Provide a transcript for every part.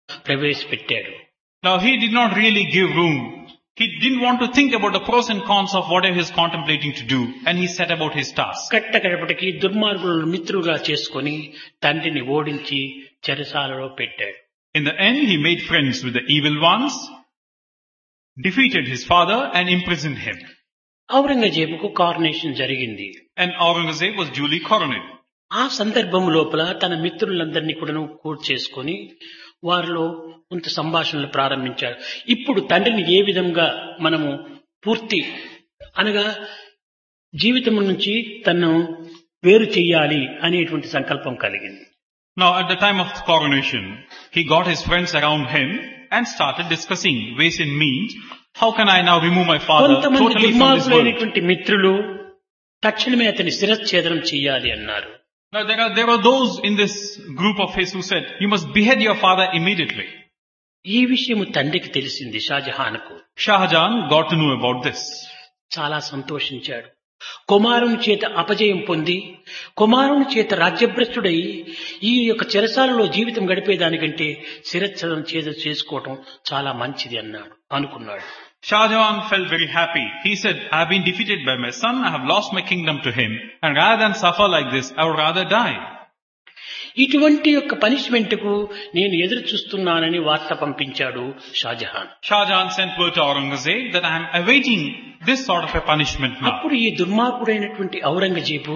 ప్రవేశపెట్టాడు. Now he did not really give room. He didn't want to think about the pros and cons of whatever he is contemplating to do, and he set about his task. కట్టకడపటికి దుర్మార్గులను మిత్రులుగా చేసుకొని తండ్రిని ఓడించి చెరసాలలో పెట్టాడు. In the end, he made friends with the evil ones, defeated his father, and imprisoned him. ఔరంగజేబుకు కారునేషన్ జరిగింది. And Aurangzeb was duly coronated. ఆ సందర్భం లోపల తన మిత్రులందరినీ కూడా కూర్చేసుకొని వారిలో కొంత సంభాషణలు ప్రారంభించారు. ఇప్పుడు తండ్రిని ఏ విధంగా మనము పూర్తి అనగా జీవితం నుంచి తనను వేరు చెయ్యాలి అనేటువంటి సంకల్పం కలిగింది. Now at the time of coronation, he got his friends around him and started discussing ways and means. How can I now remove my father కొంతమంది totally from this world? దుర్మార్గులైనటువంటి మిత్రులు తక్షణమే అతని శిరచ్ఛేదనం చెయ్యాలి అన్నారు. Now there are those in this group of his who said, you must behead your father immediately. ఈ విషయం తండ్రికి తెలిసింది షాజహాన్కు. Shah Jahan got to know about this. చాలా సంతోషించాడు. కుమారుని చేత అపజయం పొంది కుమారుని చేత రాజ్యభ్రష్టుడై ఈ యొక్క చెరసాలలో జీవితం గడిపేదానికంటే శిరచ్ఛేదనం చేసుకోవటం చాలా మంచిది అనుకున్నాడు. Shah Jahan felt very happy. He said, I have been defeated by my son, I have lost my kingdom to him, and rather than suffer like this, I would rather die. ఇటువంటి యొక్క punishment కు నేను ఎదురు చూస్తున్నానని వార్త పంపించాడు Shahjahan. Shah Jahan sent word to Aurangzeb that I am awaiting this sort of a punishment now. అప్పుడు ఈ దుర్మార్గుడైనటువంటి ఔరంగజేబు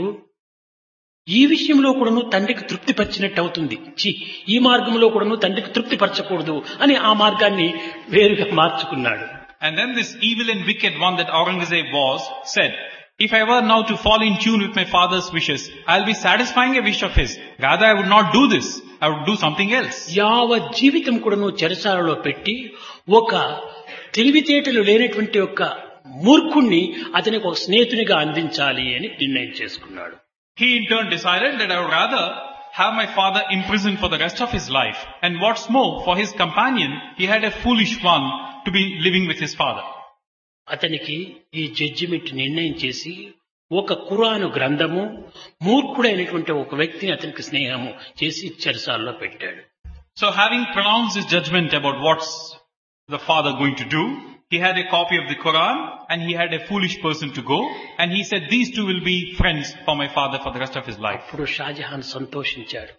ఈ విషయంలో కూడాను తండ్రికి తృప్తి పరిచినట్టు అవుతుంది. ఈ మార్గంలో కూడాను తండ్రికి తృప్తి పరచకూడదు అని ఆ మార్గాన్ని వేరుగా మార్చుకున్నాడు. And then this evil and wicked one that Aurangzeb was said, if I were now to fall in tune with my father's wishes, I'll be satisfying a wish of his. Rather I would not do this. I would do something else. యావత్ జీవితం కూడాను చెరసాలలో పెట్టి ఒక తెలివితేటలు లేనటువంటి ఒక మూర్ఖుణ్ణి అతనికి ఒక స్నేహితునిగా అందించాలి అని నిర్ణయం చేసుకున్నాడు. He in turn decided that I would rather have my father imprisoned for the rest of his life. And what's more, for his companion, he had a foolish one to be living with his father. అతనికి ఈ judgement నిర్ణయం చేసి ఒక ఖురాను గ్రంథము మూర్ఖుడైనటువంటి ఒక వ్యక్తిని అతనికి స్నేహము చేసి చెరసాలలో పెట్టాడు. So having pronounced his judgment about what's the father going to do, he had a copy of the Quran and he had a foolish person to go, and he said these two will be friends for my father for the rest of his life. అప్పుడు షాజహాన్ సంతోషించాడు.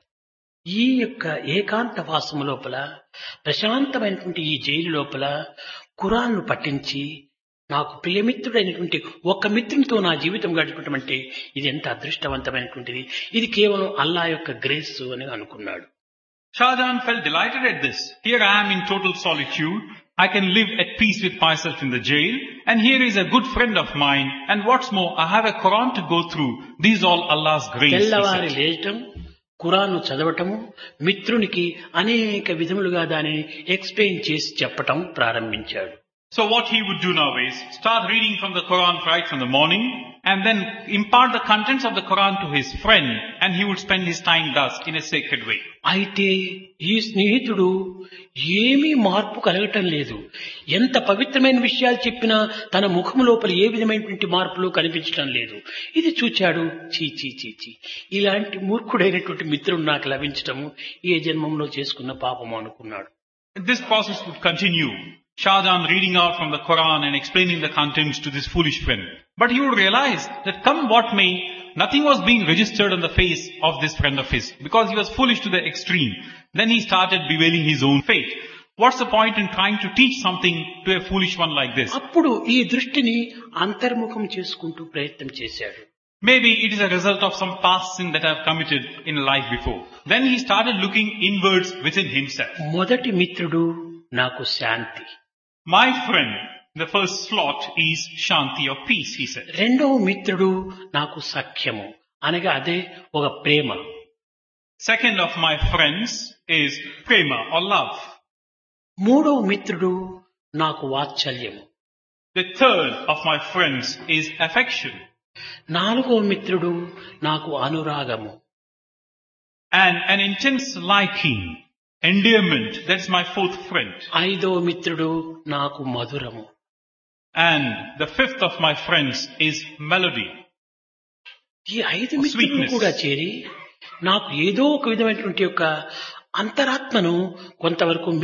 ఈ యొక్క ఏకాంత వాసము లోపల ప్రశాంతమైనటువంటి ఈ jail లోపల ఖురాన్ను పఠించి నాకు ప్రియమిత్రుడైనటువంటి ఒక్క మిత్రునితో నా జీవితం గడపడం అంటే ఇది ఎంత అదృష్టవంతమైనటువంటిది, ఇది కేవలం అల్లా యొక్క గ్రేస్ అని అనుకున్నాడు. Shah Jahan felt delighted at this. Here I am in total solitude. I can live at peace with myself in the jail, and here is a good friend of mine, and what's more, I have a Quran to go through. These all Allah's grace. తెల్లవారి లేచటం, ఖురాన్ను చదవటము, మిత్రునికి అనేక విధములుగా దానిని explain చేసి చెప్పటం ప్రారంభించాడు. So what he would do now is start reading from the Quran right from the morning and then impart the contents of the Quran to his friend, and he would spend his time thus in a sacred way. అయితే ఈ స్నేహితుడు ఏమీ మార్పు కలగటం లేదు. ఎంత పవిత్రమైన విషయాలు చెప్పినా తన ముఖం లోపల ఏ విధమైనటువంటి మార్పులు కనిపించడం లేదు. ఇది చూచాడు. చీ ఇలాంటి మూర్ఖుడైనటువంటి మిత్రుడు నాకు లభించటము ఏ జన్మంలో చేసుకున్న పాపము అనుకున్నాడు. This process would continue. Shah Jahan reading out from the Quran and explaining the contents to this foolish friend. But he would realize that come what may, nothing was being registered on the face of this friend of his, because he was foolish to the extreme. Then he started bewailing his own fate. What's the point in trying to teach something to a foolish one like this? అప్పుడు ఈ దృష్టిని అంతర్ముఖం చేసుకుంటూ ప్రయత్నం చేశాడు. Maybe it is a result of some past sin that I have committed in life before. Then he started looking inwards within himself. మొదటి మిత్రుడు నాకు శాంతి. My friend, the first slot is Shanti or peace, he said. రెండవ మిత్రుడు నాకు సఖ్యము అనగా అదే ఒక ప్రేమ. Second of my friends is prema or love. మూడవ మిత్రుడు నాకు వాత్సల్యము. The third of my friends is affection. నాలుగవ మిత్రుడు నాకు అనురాగము. And an intense liking, endearment, that's my fourth friend. ఐదవ మిత్రుడు నాకు మధురము. And the fifth of my friends is melody. ఈ ఐదు మిత్రులు కూడా చేరి నాకు ఏదో ఒక విధమైనటువంటి యొక్క అంతరాత్మను కొంతవరకు